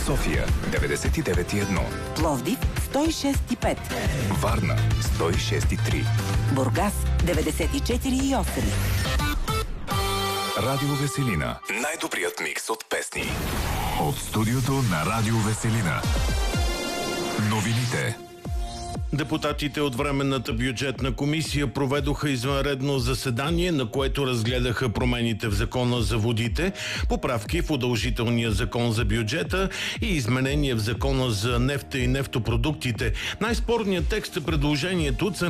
София 99,1, Пловдив 106,5, Варна 106,3, Бургас 94,8. Радио Веселина. Най-добрият микс от песни. От студиото на Радио Веселина. Новините. Депутатите от Временната бюджетна комисия проведоха извънредно заседание, на което разгледаха промените в Закона за водите, поправки в удължителния закон за бюджета и изменения в Закона за нефта и нефтопродуктите. Най-спорният текст е предложението